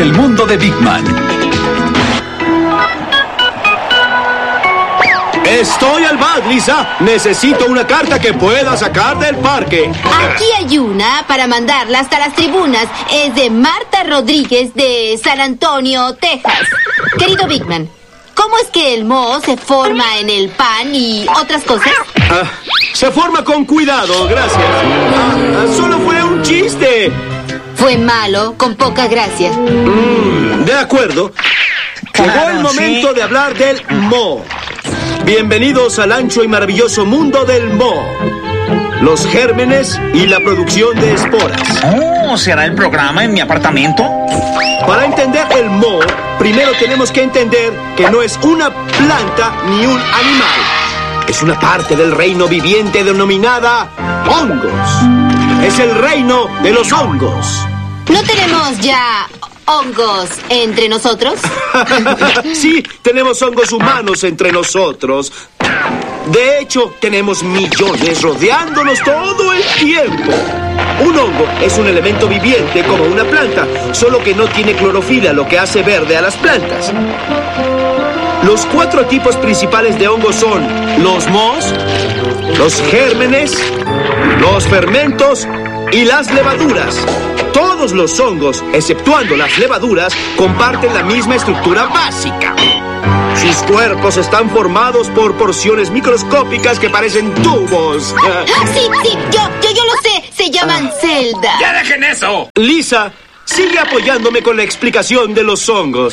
el mundo de Big Man. Estoy al bat, Lisa. Necesito una carta que pueda sacar del parque. Aquí hay una para mandarla hasta las tribunas. Es de Marta Rodríguez de San Antonio, Texas. Querido Big Man, ¿cómo es que el moho se forma en el pan y otras cosas? Se forma con cuidado, gracias. Solo fue un chiste. Fue malo, con poca gracia. De acuerdo. Llegó el momento de hablar del moho. Bienvenidos al ancho y maravilloso mundo del moho. Los gérmenes y la producción de esporas. Oh, ¿será el programa en mi apartamento? Para entender el moho, primero tenemos que entender que no es una planta ni un animal. Es una parte del reino viviente denominada hongos. Es el reino de los hongos. ¿No tenemos ya hongos entre nosotros? Sí, tenemos hongos humanos entre nosotros. De hecho, tenemos millones rodeándonos todo el tiempo. Un hongo es un elemento viviente como una planta, solo que no tiene clorofila, lo que hace verde a las plantas. Los 4 tipos principales de hongos son los mohos, los gérmenes, los fermentos y las levaduras. Todos los hongos, exceptuando las levaduras, comparten la misma estructura básica. Sus cuerpos están formados por porciones microscópicas que parecen tubos. Sí, yo lo sé. Se llaman celdas. ¡Ya dejen eso! Lisa, sigue apoyándome con la explicación de los hongos.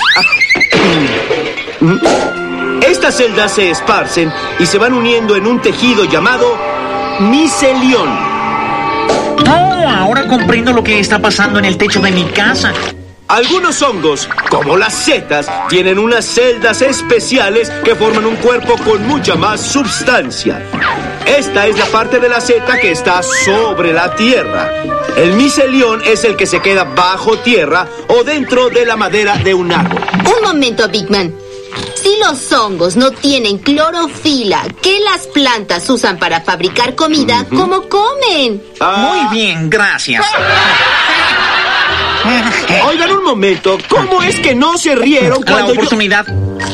Estas celdas se esparcen y se van uniendo en un tejido llamado micelión. Oh, ahora comprendo lo que está pasando en el techo de mi casa. Algunos hongos, como las setas, tienen unas celdas especiales que forman un cuerpo con mucha más substancia. Esta es la parte de la seta que está sobre la tierra. El micelión es el que se queda bajo tierra o dentro de la madera de un árbol. Un momento, Big Man. Si los hongos no tienen clorofila que las plantas usan para fabricar comida, ¿cómo comen? Muy bien, gracias. Oigan un momento, ¿cómo es que no se rieron cuando la oportunidad.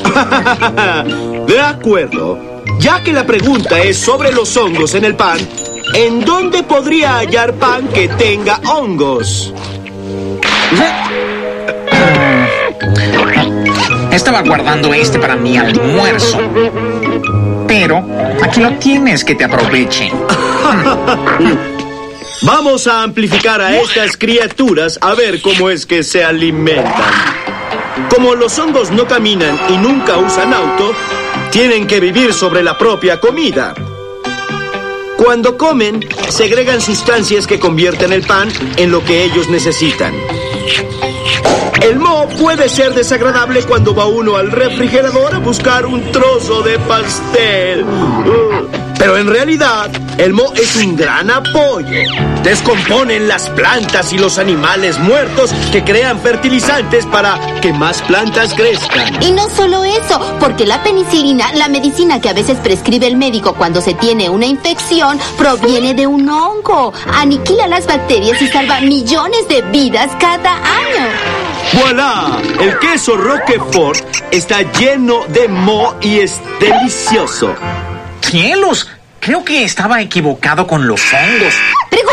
De acuerdo. Ya que la pregunta es sobre los hongos en el pan, ¿en dónde podría hallar pan que tenga hongos? Estaba guardando para mi almuerzo. Pero aquí lo tienes, que te aproveche. Vamos a amplificar a estas criaturas a ver cómo es que se alimentan. Como los hongos no caminan y nunca usan auto, tienen que vivir sobre la propia comida. Cuando comen, segregan sustancias que convierten el pan en lo que ellos necesitan. El moho puede ser desagradable cuando va uno al refrigerador a buscar un trozo de pastel. Pero en realidad, el moho es un gran apoyo. Descomponen las plantas y los animales muertos que crean fertilizantes para que más plantas crezcan. Y no solo eso, porque la penicilina, la medicina que a veces prescribe el médico cuando se tiene una infección, proviene de un hongo. Aniquila las bacterias y salva millones de vidas cada año. ¡Voilá! El queso Roquefort está lleno de moho y es delicioso. ¡Cielos! Creo que estaba equivocado con los hongos. Pregunta.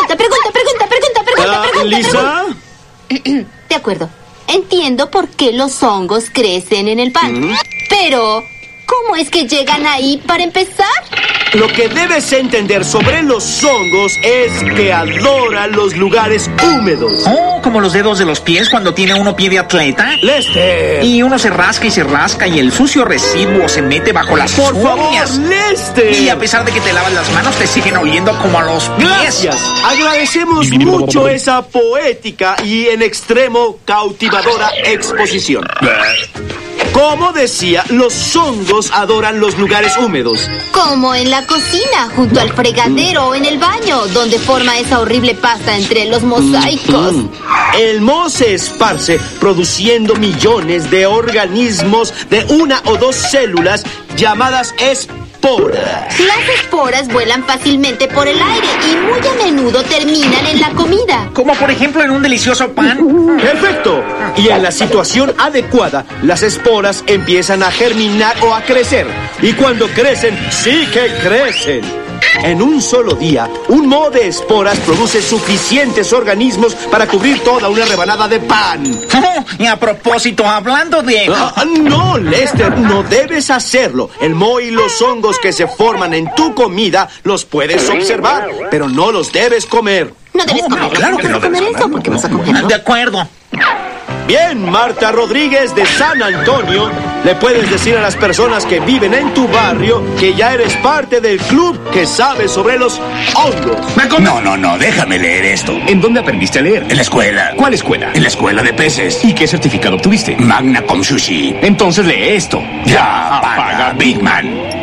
¿Lisa? De acuerdo. Entiendo por qué los hongos crecen en el pan. Pero, ¿cómo es que llegan ahí para empezar? Lo que debes entender sobre los hongos es que adoran los lugares húmedos. Oh, como los dedos de los pies cuando tiene uno pie de atleta. ¡Lester! Y uno se rasca y el sucio residuo se mete bajo las ¡Por uñas. favor, Lester! Y a pesar de que te lavas las manos, te siguen oliendo como a los pies. Gracias. Agradecemos mucho esa poética y en extremo cautivadora exposición. Como decía, los hongos adoran los lugares húmedos. Como en la cocina, junto al fregadero o en el baño, donde forma esa horrible pasta entre los mosaicos. El moho se esparce produciendo millones de organismos de 1 o 2 células llamadas esporas. esporas. Las esporas vuelan fácilmente por el aire y muy a menudo terminan en la comida. Como por ejemplo en un delicioso pan. ¡Perfecto! Y en la situación adecuada, las esporas empiezan a germinar o a crecer. Y cuando crecen, sí que crecen. En un solo día, un moho de esporas produce suficientes organismos para cubrir toda una rebanada de pan. Oh, y a propósito, hablando de... No, Lester, no debes hacerlo. El moho y los hongos que se forman en tu comida los puedes observar, pero no los debes comer. No debes comerlo. claro que no comer debes eso porque vas a comerlo. De acuerdo. Bien, Marta Rodríguez de San Antonio, le puedes decir a las personas que viven en tu barrio que ya eres parte del club que sabe sobre los hongos. No, déjame leer esto. ¿En dónde aprendiste a leer? En la escuela. ¿Cuál escuela? En la escuela de peces. ¿Y qué certificado obtuviste? Magna Cum Sushi. Entonces lee esto. Ya paga Big Man.